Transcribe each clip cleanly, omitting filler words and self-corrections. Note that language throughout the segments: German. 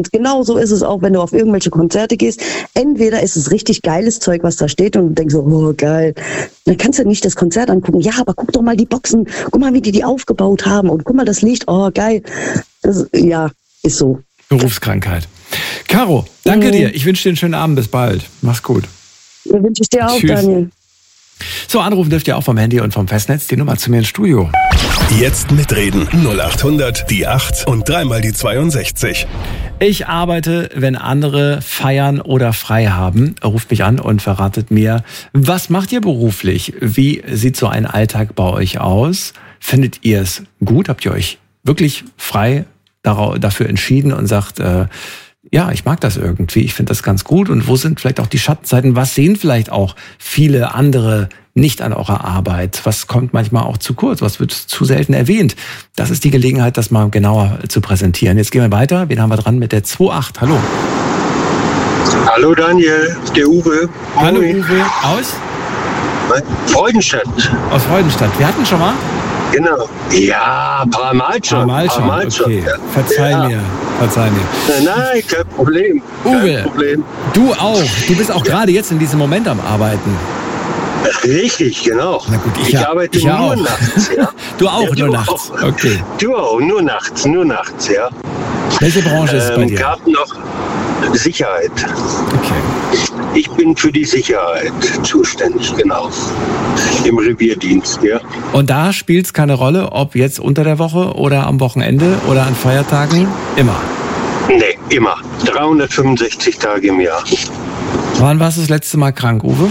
Genau so ist es auch, wenn du auf irgendwelche Konzerte gehst. Entweder ist es richtig geiles Zeug, was da steht und du denkst so, oh geil. Dann kannst du nicht das Konzert angucken. Ja, aber guck doch mal die Boxen. Guck mal, wie die aufgebaut haben. Und guck mal das Licht. Oh, geil. Das, ja, ist so. Berufskrankheit. Caro, danke dir. Ich wünsche dir einen schönen Abend. Bis bald. Mach's gut. Ja, wünsche ich dir auch, Tschüss. Daniel. So, anrufen dürft ihr auch vom Handy und vom Festnetz. Die Nummer zu mir ins Studio. Jetzt mitreden. 0800 die 8 und dreimal die 62. Ich arbeite, wenn andere feiern oder frei haben. Ruft mich an und verratet mir, was macht ihr beruflich? Wie sieht so ein Alltag bei euch aus? Findet ihr es gut? Habt ihr euch wirklich frei dafür entschieden und sagt, ja, ich mag das irgendwie, ich finde das ganz gut. Und wo sind vielleicht auch die Schattenseiten? Was sehen vielleicht auch viele andere nicht an eurer Arbeit? Was kommt manchmal auch zu kurz? Was wird zu selten erwähnt? Das ist die Gelegenheit, das mal genauer zu präsentieren. Jetzt gehen wir weiter. Wen haben wir dran mit der 2.8? Hallo. Hallo Daniel, der Uwe. Hallo Uwe. Aus? Freudenstadt. Aus Freudenstadt. Wir hatten schon mal? Genau. Ja, ein paar Mal schon. Okay. Ja. Verzeih mir. Nein, kein Problem. Uwe, du auch. Du bist auch gerade jetzt in diesem Moment am Arbeiten. Richtig, genau. Na gut, ich arbeite nur auch. nachts. Ja. Du auch, ja, nur nachts. Auch. Okay. Du auch, nur nachts, ja. Welche Branche ist es bei dir? Garten noch Sicherheit. Okay. Ich bin für die Sicherheit zuständig, genau. Im Revierdienst, ja. Und da spielt es keine Rolle, ob jetzt unter der Woche oder am Wochenende oder an Feiertagen? Immer? Nee, immer. 365 Tage im Jahr. Wann warst du das letzte Mal krank, Uwe?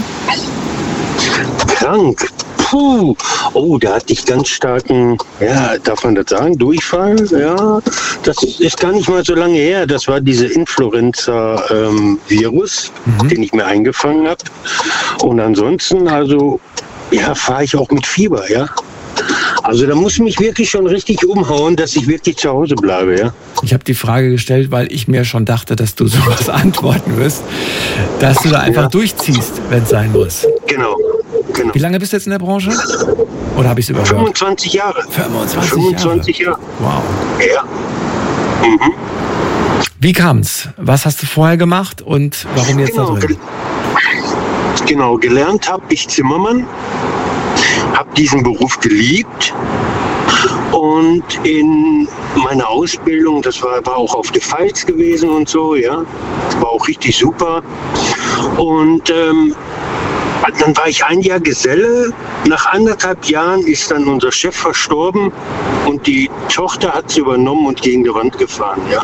Krank? Puh. Oh, da hatte ich ganz starken, ja, darf man das sagen, Durchfall? Ja, das ist gar nicht mal so lange her. Das war diese Influenza-Virus, den ich mir eingefangen habe. Und ansonsten, also, ja, fahre ich auch mit Fieber, ja. Also da muss mich wirklich schon richtig umhauen, dass ich wirklich zu Hause bleibe, ja. Ich habe die Frage gestellt, weil ich mir schon dachte, dass du sowas antworten wirst, dass du da einfach durchziehst, wenn es sein muss. Genau. Wie lange bist du jetzt in der Branche? Oder habe ich es überhört? 25 Jahre. 25 Jahre. Wow. Ja. Mhm. Wie kam's? Was hast du vorher gemacht und warum jetzt da drin? Genau, gelernt habe ich Zimmermann, habe diesen Beruf geliebt und in meiner Ausbildung, das war auch auf der Pfalz gewesen und so, ja, das war auch richtig super und dann war ich ein Jahr Geselle. Nach 1,5 Jahren ist dann unser Chef verstorben und die Tochter hat sie übernommen und gegen die Wand gefahren, ja.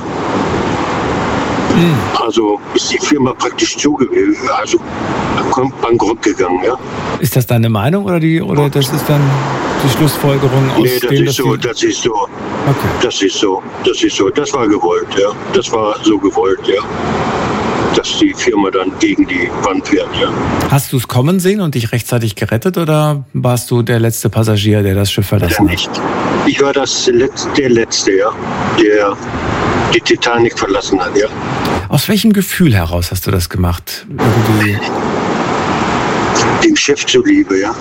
Also ist die Firma praktisch zugewesen, also bankrott gegangen, ja. Ist das deine Meinung oder das ist dann die Schlussfolgerung aus nee, das ist so. Okay. Das ist so. Das war gewollt, ja. Das war so gewollt, ja. Dass die Firma dann gegen die Wand fährt, ja. Hast du es kommen sehen und dich rechtzeitig gerettet oder warst du der letzte Passagier, der das Schiff verlassen hat? Ich war der Letzte, ja, der die Titanic verlassen hat, ja. Aus welchem Gefühl heraus hast du das gemacht? Irgendwie? Dem Chef zuliebe, ja.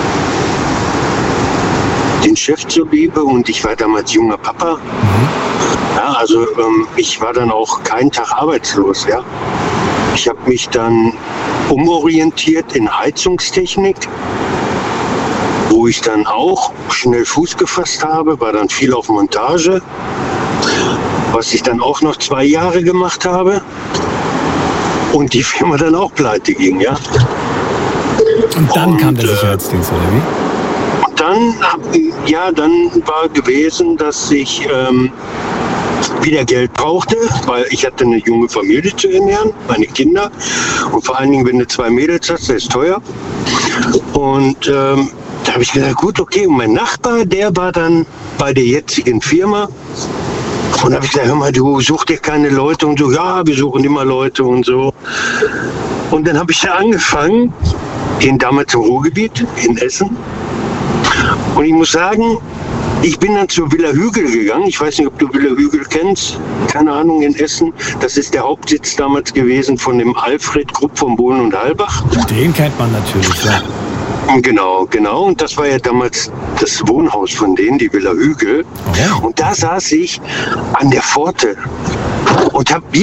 Den Chef zuliebe und ich war damals junger Papa. Ja, also ich war dann auch keinen Tag arbeitslos, ja. Ich habe mich dann umorientiert in Heizungstechnik, wo ich dann auch schnell Fuß gefasst habe, war dann viel auf Montage, was ich dann auch noch 2 Jahre gemacht habe und die Firma dann auch pleite ging, ja. Und dann kam der Sicherheitsdienst, oder wie? Und dann war gewesen, dass ich wieder Geld brauchte, weil ich hatte eine junge Familie zu ernähren, meine Kinder. Und vor allen Dingen, wenn du 2 Mädels hast, das ist teuer. Und da habe ich gesagt, gut, okay. Und mein Nachbar, der war dann bei der jetzigen Firma. Und da habe ich gesagt, hör mal, du suchst dir keine Leute und so. Ja, wir suchen immer Leute und so. Und dann habe ich da angefangen, damals im Ruhrgebiet, in Essen. Und ich muss sagen, ich bin dann zur Villa Hügel gegangen. Ich weiß nicht, ob du Villa Hügel kennst. Keine Ahnung, in Essen. Das ist der Hauptsitz damals gewesen von dem Alfred Krupp von Bohlen und Halbach. Den kennt man natürlich, ja. Genau. Und das war ja damals das Wohnhaus von denen, die Villa Hügel. Und da saß ich an der Pforte und habe